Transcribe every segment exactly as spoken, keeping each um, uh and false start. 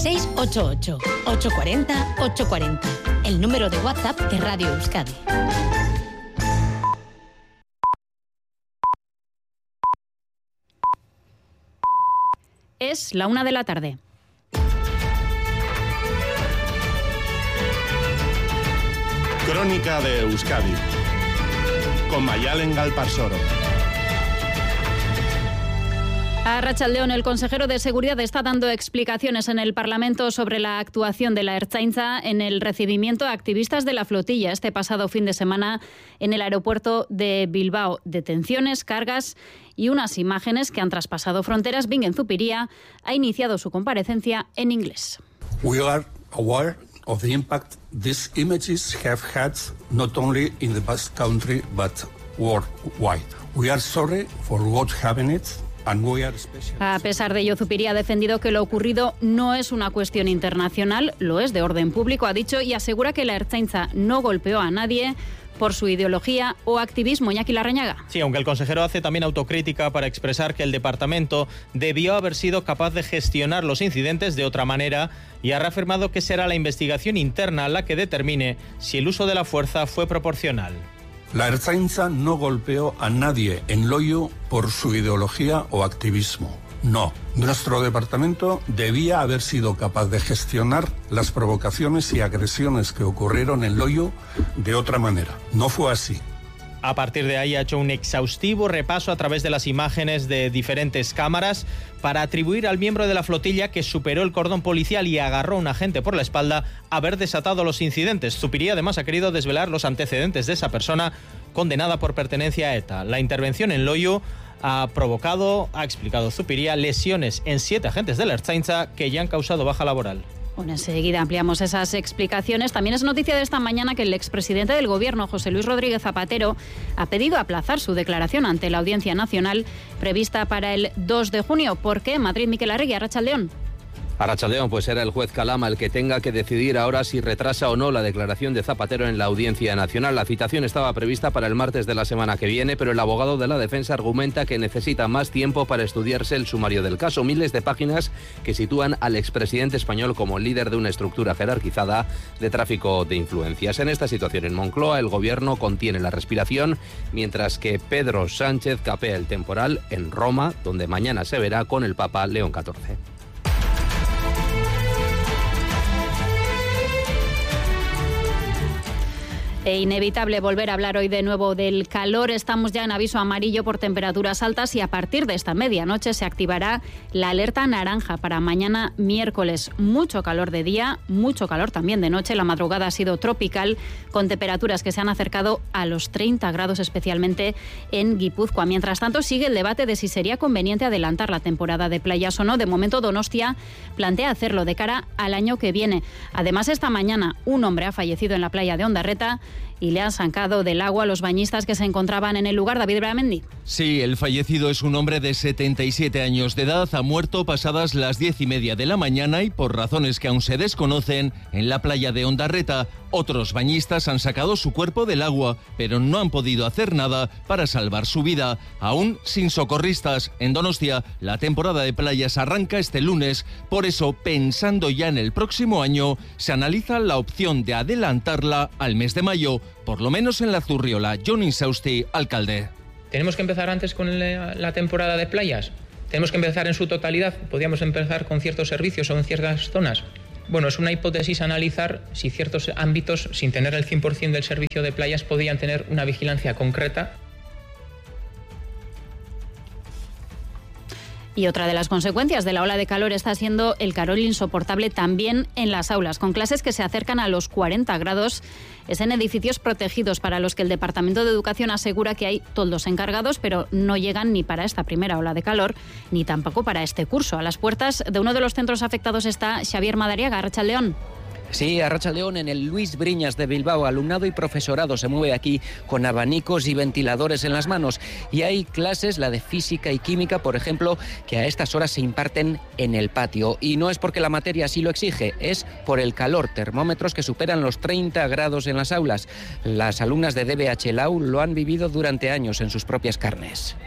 seis ocho ocho, ocho cuatro cero, ocho cuatro cero. El número de WhatsApp de Radio Euskadi. Es la una de la tarde. Crónica de Euskadi con Mayalen Galparsoro. A Arratsaldeon, el consejero de Seguridad está dando explicaciones en el Parlamento sobre la actuación de la Ertzaintza en el recibimiento a activistas de la flotilla este pasado fin de semana en el aeropuerto de Bilbao. Detenciones, cargas y unas imágenes que han traspasado fronteras. Bingen Zupiria ha iniciado su comparecencia en inglés. We are aware of the impact these images have had not only in the Basque Country but worldwide. We are sorry for what happened. A pesar de ello, Zupiria ha defendido que lo ocurrido no es una cuestión internacional, lo es de orden público, ha dicho, y asegura que la Ertzaintza no golpeó a nadie por su ideología o activismo. Iñaki Larrañaga. Sí, aunque el consejero hace también autocrítica para expresar que el departamento debió haber sido capaz de gestionar los incidentes de otra manera y ha reafirmado que será la investigación interna la que determine si el uso de la fuerza fue proporcional. La Ertzaintza no golpeó a nadie en Loiu por su ideología o activismo. No. Nuestro departamento debía haber sido capaz de gestionar las provocaciones y agresiones que ocurrieron en Loiu de otra manera. No fue así. A partir de ahí ha hecho un exhaustivo repaso a través de las imágenes de diferentes cámaras para atribuir al miembro de la flotilla que superó el cordón policial y agarró a un agente por la espalda haber desatado los incidentes. Zupiria además ha querido desvelar los antecedentes de esa persona condenada por pertenencia a ETA. La intervención en Loiu ha provocado, ha explicado Zupiria, lesiones en siete agentes de la Ertzaintza que ya han causado baja laboral. Bueno, enseguida ampliamos esas explicaciones. También es noticia de esta mañana que el expresidente del Gobierno, José Luis Rodríguez Zapatero, ha pedido aplazar su declaración ante la Audiencia Nacional prevista para el dos de junio. ¿Por qué? Madrid, Miquel Arregui, Arratsaldeon. Arratsaldeon, pues será el juez Calama el que tenga que decidir ahora si retrasa o no la declaración de Zapatero en la Audiencia Nacional. La citación estaba prevista para el martes de la semana que viene, pero el abogado de la defensa argumenta que necesita más tiempo para estudiarse el sumario del caso. Miles de páginas que sitúan al expresidente español como líder de una estructura jerarquizada de tráfico de influencias. En esta situación en Moncloa, el gobierno contiene la respiración, mientras que Pedro Sánchez capea el temporal en Roma, donde mañana se verá con el Papa León catorce. E inevitable volver a hablar hoy de nuevo del calor. Estamos ya en aviso amarillo por temperaturas altas y a partir de esta medianoche se activará la alerta naranja para mañana miércoles. Mucho calor de día, mucho calor también de noche. La madrugada ha sido tropical con temperaturas que se han acercado a los treinta grados, especialmente en Guipúzcoa. Mientras tanto, sigue el debate de si sería conveniente adelantar la temporada de playas o no. De momento, Donostia plantea hacerlo de cara al año que viene. Además, esta mañana un hombre ha fallecido en la playa de Ondarreta y le han sacado del agua a los bañistas que se encontraban en el lugar. David Bramendi. Sí, el fallecido es un hombre de setenta y siete años de edad. Ha muerto pasadas las diez y media de la mañana y por razones que aún se desconocen en la playa de Ondarreta. Otros bañistas han sacado su cuerpo del agua, pero no han podido hacer nada para salvar su vida. Aún sin socorristas. En Donostia, la temporada de playas arranca este lunes. Por eso, pensando ya en el próximo año, se analiza la opción de adelantarla al mes de mayo, por lo menos en la Zurriola. Jon Insausti, alcalde. ¿Tenemos que empezar antes con la temporada de playas? ¿Tenemos que empezar en su totalidad? ¿Podríamos empezar con ciertos servicios o en ciertas zonas? Bueno, es una hipótesis analizar si ciertos ámbitos, sin tener el cien por ciento del servicio de playas, podrían tener una vigilancia concreta. Y otra de las consecuencias de la ola de calor está siendo el calor insoportable también en las aulas, con clases que se acercan a los cuarenta grados. Es en edificios protegidos para los que el Departamento de Educación asegura que hay toldos encargados, pero no llegan ni para esta primera ola de calor, ni tampoco para este curso. A las puertas de uno de los centros afectados está Xavier Madariaga, Arratsaldeon. Sí, Arratsaldeon, en el Luis Briñas de Bilbao, alumnado y profesorado se mueve aquí con abanicos y ventiladores en las manos. Y hay clases, la de física y química, por ejemplo, que a estas horas se imparten en el patio. Y no es porque la materia así lo exige, es por el calor, termómetros que superan los treinta grados en las aulas. Las alumnas de D B H Lau lo han vivido durante años en sus propias carnes.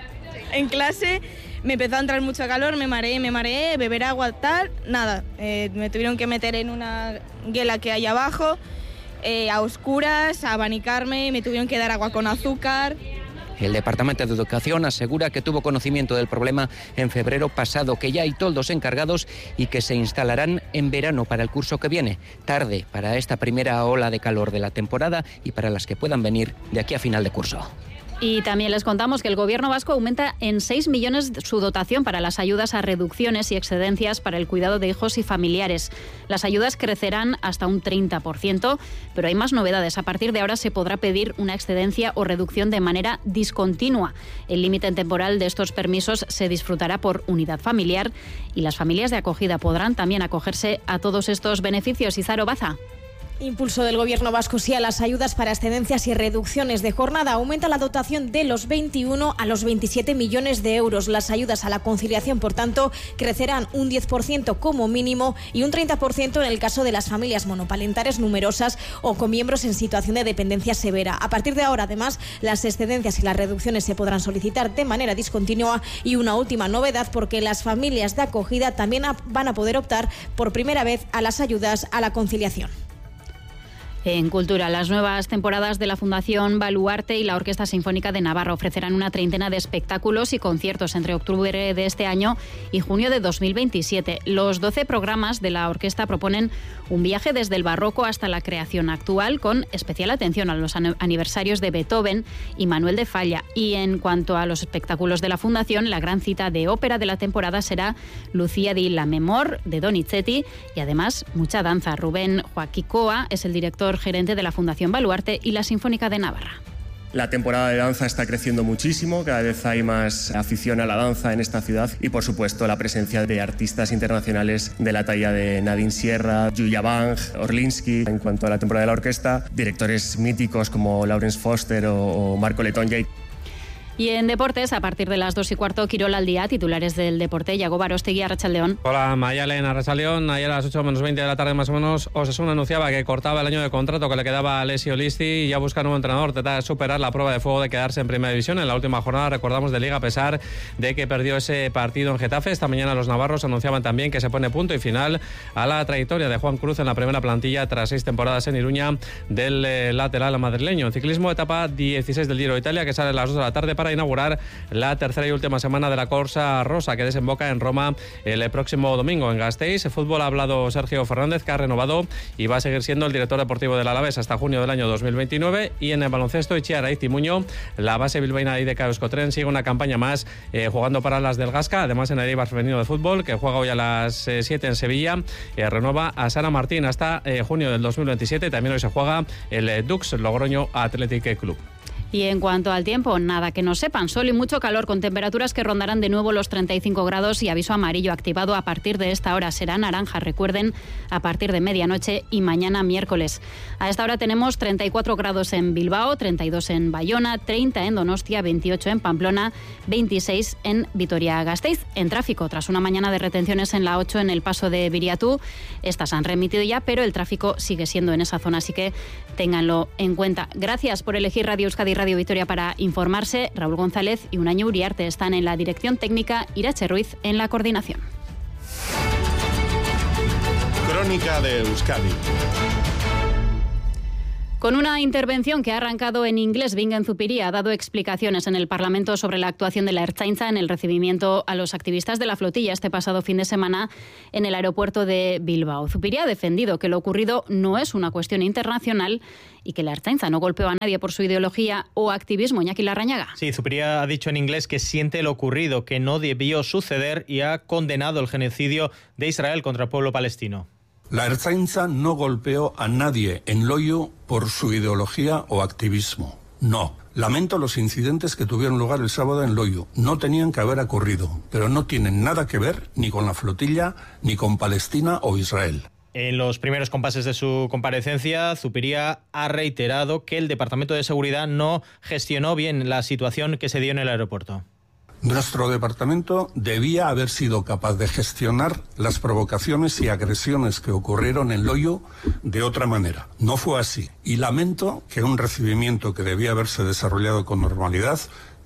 en clase, me empezó a entrar mucho calor, me mareé, me mareé, beber agua, tal, nada. Eh, me tuvieron que meter en una guela que hay abajo, eh, a oscuras, a abanicarme, me tuvieron que dar agua con azúcar. El Departamento de Educación asegura que tuvo conocimiento del problema en febrero pasado, que ya hay toldos encargados y que se instalarán en verano para el curso que viene. Tarde para esta primera ola de calor de la temporada y para las que puedan venir de aquí a final de curso. Y también les contamos que el Gobierno vasco aumenta en seis millones su dotación para las ayudas a reducciones y excedencias para el cuidado de hijos y familiares. Las ayudas crecerán hasta un treinta por ciento, pero hay más novedades. A partir de ahora se podrá pedir una excedencia o reducción de manera discontinua. El límite temporal de estos permisos se disfrutará por unidad familiar y las familias de acogida podrán también acogerse a todos estos beneficios. Izaro Baza. Impulso del Gobierno vasco sí a las ayudas para excedencias y reducciones de jornada. Aumenta la dotación de los veintiuno a los veintisiete millones de euros. Las ayudas a la conciliación, por tanto, crecerán un diez por ciento como mínimo y un treinta por ciento en el caso de las familias monoparentales numerosas o con miembros en situación de dependencia severa. A partir de ahora, además, las excedencias y las reducciones se podrán solicitar de manera discontinua. Y una última novedad, porque las familias de acogida también van a poder optar por primera vez a las ayudas a la conciliación. En Cultura, las nuevas temporadas de la Fundación Baluarte y la Orquesta Sinfónica de Navarra ofrecerán una treintena de espectáculos y conciertos entre octubre de este año y junio de dos mil veintisiete. Los doce programas de la orquesta proponen un viaje desde el barroco hasta la creación actual, con especial atención a los aniversarios de Beethoven y Manuel de Falla. Y en cuanto a los espectáculos de la Fundación, la gran cita de ópera de la temporada será Lucía di la Memor, de Donizetti, y además mucha danza. Rubén Joaquicoa es el director gerente de la Fundación Baluarte y la Sinfónica de Navarra. La temporada de danza está creciendo muchísimo, cada vez hay más afición a la danza en esta ciudad y, por supuesto, la presencia de artistas internacionales de la talla de Nadine Sierra, Julia Bang, Orlinsky. En cuanto a la temporada de la orquesta, directores míticos como Lawrence Foster o, o Marco Letonje. Y en deportes, a partir de las dos y cuarto, Quirol al día, titulares del deporte, Yago Barostegui, Arratsaldeon. Hola, Mayalen, Arratsaldeon. Ayer a las ocho menos veinte de la tarde más o menos, Osasuna anunciaba que cortaba el año de contrato que le quedaba a Alessio Listi y ya busca un nuevo entrenador, trata de superar la prueba de fuego de quedarse en primera división. En la última jornada, recordamos, de Liga, a pesar de que perdió ese partido en Getafe. Esta mañana los navarros anunciaban también que se pone punto y final a la trayectoria de Juan Cruz en la primera plantilla tras seis temporadas en Iruña del eh, lateral madrileño. En ciclismo, etapa dieciséis del Giro de Italia, que sale a las dos de la tarde para inaugurar la tercera y última semana de la Corsa Rosa, que desemboca en Roma el próximo domingo. En Gasteiz, el fútbol, ha hablado Sergio Fernández, que ha renovado y va a seguir siendo el director deportivo del Alavés hasta junio del año dos mil veintinueve. Y en el baloncesto, Itziar Aiztimuño, la base bilbaína de I D K Euskotren, sigue una campaña más eh, jugando para las del Gasca. Además, en el Eibar femenino de fútbol, que juega hoy a las eh, siete en Sevilla, eh, renueva a Sara Martín hasta eh, junio del dos mil veintisiete. También hoy se juega el eh, Dux Logroño Athletic Club. Y en cuanto al tiempo, nada que no sepan, sol y mucho calor, con temperaturas que rondarán de nuevo los treinta y cinco grados y aviso amarillo activado a partir de esta hora. Será naranja, recuerden, a partir de medianoche y mañana miércoles. A esta hora tenemos treinta y cuatro grados en Bilbao, treinta y dos en Bayona, treinta en Donostia, veintiocho en Pamplona, veintiséis en Vitoria-Gasteiz. En tráfico, tras una mañana de retenciones en la ocho en el paso de Viriatú, estas han remitido ya, pero el tráfico sigue siendo en esa zona, así que ténganlo en cuenta. Gracias por elegir Radio Euskadi Radio Vitoria para informarse. Raúl González y Unaño Uriarte están en la dirección técnica, Irache Ruiz en la coordinación. Crónica de Euskadi. Con una intervención que ha arrancado en inglés, Bingen Zupiria ha dado explicaciones en el Parlamento sobre la actuación de la Ertzaintza en el recibimiento a los activistas de la flotilla este pasado fin de semana en el aeropuerto de Bilbao. Zupiria ha defendido que lo ocurrido no es una cuestión internacional y que la Ertzaintza no golpeó a nadie por su ideología o activismo. Iñaki Larrañaga. Sí, Zupiria ha dicho en inglés que siente lo ocurrido, que no debió suceder, y ha condenado el genocidio de Israel contra el pueblo palestino. La Ertzaintza no golpeó a nadie en Loiu por su ideología o activismo. No. Lamento los incidentes que tuvieron lugar el sábado en Loiu. No tenían que haber ocurrido, pero no tienen nada que ver ni con la flotilla, ni con Palestina o Israel. En los primeros compases de su comparecencia, Zupiria ha reiterado que el Departamento de Seguridad no gestionó bien la situación que se dio en el aeropuerto. Nuestro departamento debía haber sido capaz de gestionar las provocaciones y agresiones que ocurrieron en Loiu de otra manera. No fue así. Y lamento que un recibimiento que debía haberse desarrollado con normalidad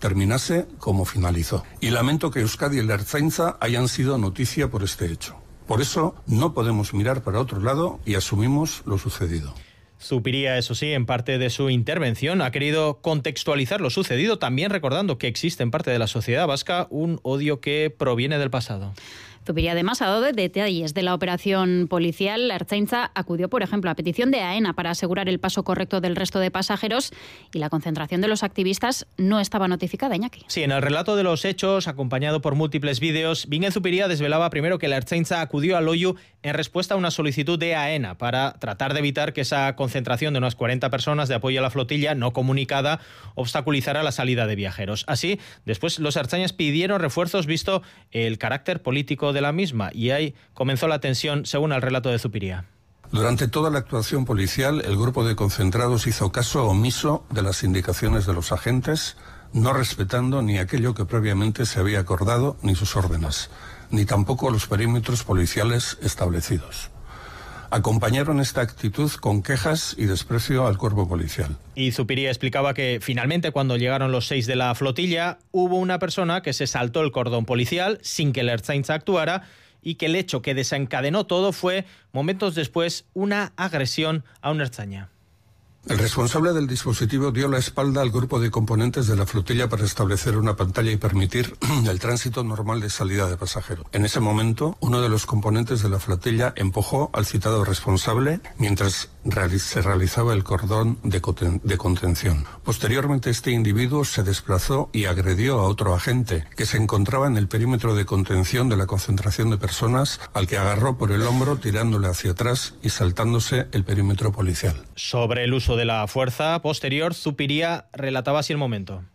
terminase como finalizó. Y lamento que Euskadi y la Ertzaintza hayan sido noticia por este hecho. Por eso no podemos mirar para otro lado y asumimos lo sucedido. Zupiria, eso sí, en parte de su intervención ha querido contextualizar lo sucedido, también recordando que existe en parte de la sociedad vasca un odio que proviene del pasado. Zupiria además ha dado detalles de la operación policial. La Ertzaintza acudió, por ejemplo, a petición de AENA para asegurar el paso correcto del resto de pasajeros y la concentración de los activistas no estaba notificada, Iñaki. Sí, en el relato de los hechos, acompañado por múltiples vídeos, Bingen Zupiria desvelaba primero que la Ertzaintza acudió a Loiu en respuesta a una solicitud de AENA para tratar de evitar que esa concentración de unas cuarenta personas de apoyo a la flotilla no comunicada obstaculizara la salida de viajeros. Así, después los ertzainas pidieron refuerzos visto el carácter político de la misma y ahí comenzó la tensión, según el relato de Zupiria. Durante toda la actuación policial, el grupo de concentrados hizo caso omiso de las indicaciones de los agentes, no respetando ni aquello que previamente se había acordado, ni sus órdenes, ni tampoco los perímetros policiales establecidos. Acompañaron esta actitud con quejas y desprecio al cuerpo policial. Y Zupiria explicaba que finalmente cuando llegaron los seis de la flotilla hubo una persona que se saltó el cordón policial sin que la Ertzaintza actuara y que el hecho que desencadenó todo fue, momentos después, una agresión a un ertzaina. El responsable del dispositivo dio la espalda al grupo de componentes de la flotilla para establecer una pantalla y permitir el tránsito normal de salida de pasajeros. En ese momento, uno de los componentes de la flotilla empujó al citado responsable mientras se realizaba el cordón de, de contención. Posteriormente, este individuo se desplazó y agredió a otro agente que se encontraba en el perímetro de contención de la concentración de personas, al que agarró por el hombro tirándole hacia atrás y saltándose el perímetro policial. Sobre el uso de la fuerza posterior, Zupiria relataba así el momento.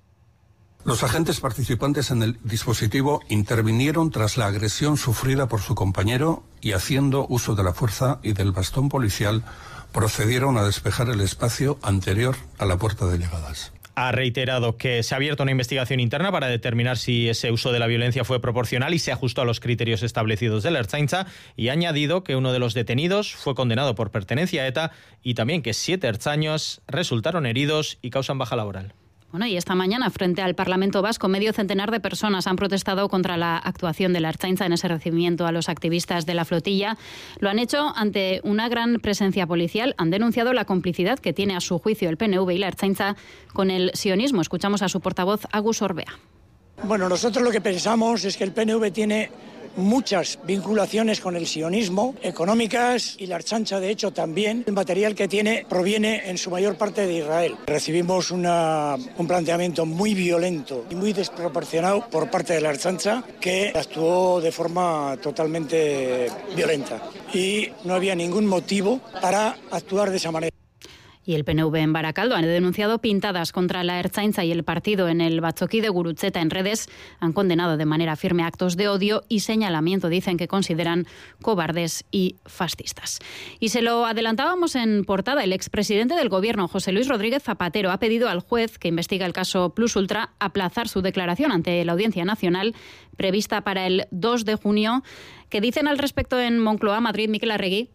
Los agentes participantes en el dispositivo intervinieron tras la agresión sufrida por su compañero y, haciendo uso de la fuerza y del bastón policial, procedieron a despejar el espacio anterior a la puerta de llegadas. Ha reiterado que se ha abierto una investigación interna para determinar si ese uso de la violencia fue proporcional y se ajustó a los criterios establecidos de la Ertzaintza, y ha añadido que uno de los detenidos fue condenado por pertenencia a ETA y también que siete ertzainas resultaron heridos y causan baja laboral. Bueno, y esta mañana, frente al Parlamento Vasco, medio centenar de personas han protestado contra la actuación de la Ertzaintza en ese recibimiento a los activistas de la flotilla. Lo han hecho ante una gran presencia policial. Han denunciado la complicidad que tiene a su juicio el P N V y la Ertzaintza con el sionismo. Escuchamos a su portavoz, Agus Orbea. Bueno, nosotros lo que pensamos es que el P N V tiene muchas vinculaciones con el sionismo, económicas, y la Ertzaintza, de hecho, también. El material que tiene proviene en su mayor parte de Israel. Recibimos una, un planteamiento muy violento y muy desproporcionado por parte de la Ertzaintza, que actuó de forma totalmente violenta. Y no había ningún motivo para actuar de esa manera. Y el P N V en Barakaldo han denunciado pintadas contra la Ertzaintza y el partido en el Batzoki de Gurutzeta. En redes han condenado de manera firme actos de odio y señalamiento, dicen que consideran cobardes y fascistas. Y se lo adelantábamos en portada, el expresidente del Gobierno, José Luis Rodríguez Zapatero, ha pedido al juez que investiga el caso Plus Ultra aplazar su declaración ante la Audiencia Nacional prevista para el dos de junio. ¿Qué dicen al respecto en Moncloa, Madrid, Miquel Arregui?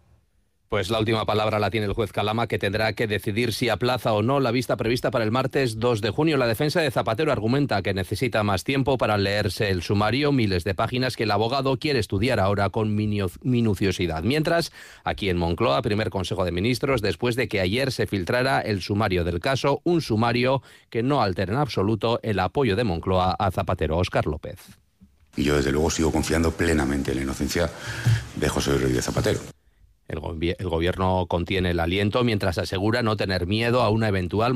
Pues la última palabra la tiene el juez Calama, que tendrá que decidir si aplaza o no la vista prevista para el martes dos de junio. La defensa de Zapatero argumenta que necesita más tiempo para leerse el sumario, miles de páginas que el abogado quiere estudiar ahora con minuciosidad. Mientras, aquí en Moncloa, primer Consejo de Ministros, después de que ayer se filtrara el sumario del caso, un sumario que no altera en absoluto el apoyo de Moncloa a Zapatero. Óscar López. Y yo, desde luego, sigo confiando plenamente en la inocencia de José Luis Rodríguez Zapatero. El, gobi- el gobierno contiene el aliento mientras asegura no tener miedo a una eventual